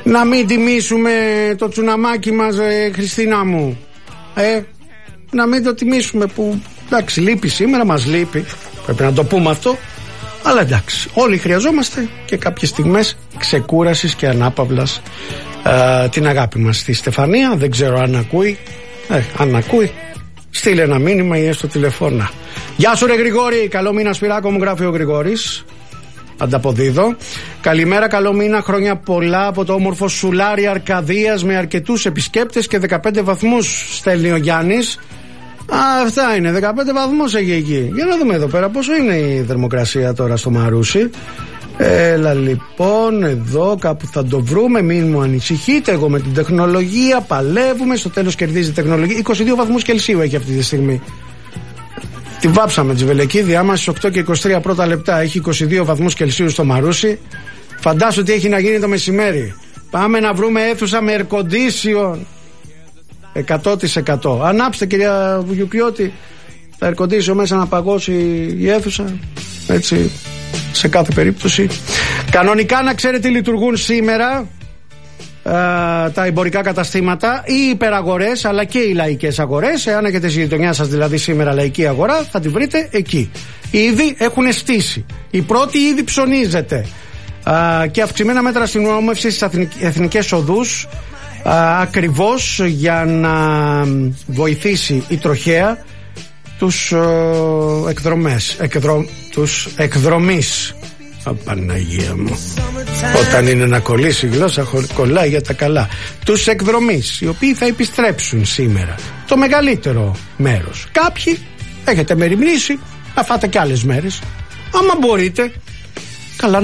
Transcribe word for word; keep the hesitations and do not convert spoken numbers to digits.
Να μην τιμήσουμε το τσουναμάκι μας, ε, Χριστίνα μου. Ε, να μην το τιμήσουμε που, εντάξει, λείπει σήμερα, μας λείπει. Πρέπει να το πούμε αυτό. Αλλά εντάξει, όλοι χρειαζόμαστε και κάποιες στιγμές ξεκούρασης και ανάπαυλας ε, την αγάπη μας. Στη Στεφανία, δεν ξέρω αν ακούει. Ε, αν ακούει, στείλε ένα μήνυμα ή έστω τηλεφώνα. Γεια σου ρε Γρηγόρη, καλό μήνα Σπυράκο μου, γράφει ο Γρηγόρης. Ανταποδίδω. Καλημέρα, καλό μήνα, χρόνια πολλά από το όμορφο Σουλάρι Αρκαδίας με αρκετούς επισκέπτες και δεκαπέντε βαθμούς, στέλνει ο Γιάννης. Α, αυτά είναι, δεκαπέντε βαθμούς έχει εκεί. Για να δούμε εδώ πέρα πόσο είναι η θερμοκρασία τώρα στο Μαρούσι. Έλα λοιπόν, εδώ κάπου θα το βρούμε, μην μου ανησυχείτε. Εγώ με την τεχνολογία παλεύουμε, στο τέλος κερδίζει η τεχνολογία. είκοσι δύο βαθμούς Κελσίου έχει αυτή τη στιγμή. Τη βάψαμε τη Βελεκίδη, άμα στις οκτώ και είκοσι τρία πρώτα λεπτά έχει είκοσι δύο βαθμούς Κελσίου στο Μαρούσι, φαντάσου τι έχει να γίνει το μεσημέρι. Πάμε να βρούμε αίθουσα με air condition εκατό τοις εκατό. Ανάψτε κυρία Βουγιουκλιώτη, τα air condition μέσα να παγώσει η αίθουσα, έτσι, σε κάθε περίπτωση. Κανονικά να ξέρετε λειτουργούν σήμερα Uh, τα εμπορικά καταστήματα, οι υπεραγορές αλλά και οι λαϊκές αγορές. Εάν έχετε στη γειτονιά σας δηλαδή σήμερα λαϊκή αγορά, θα τη βρείτε εκεί. Ήδη έχουν στήσει. Η πρώτη ήδη ψωνίζεται. Uh, και αυξημένα μέτρα αστυνόμευση στις εθνικές οδούς, uh, ακριβώς για να βοηθήσει η τροχέα τους uh, εκδρομές, εκδρο, τους εκδρομείς. Απαναγία μου, όταν είναι να κολλήσει η γλώσσα κολλάει για τα καλά. Τους εκδρομείς, οι οποίοι θα επιστρέψουν σήμερα το μεγαλύτερο μέρος. Κάποιοι έχετε μεριμνήσει να φάτε κι άλλες μέρες. Άμα μπορείτε, καλά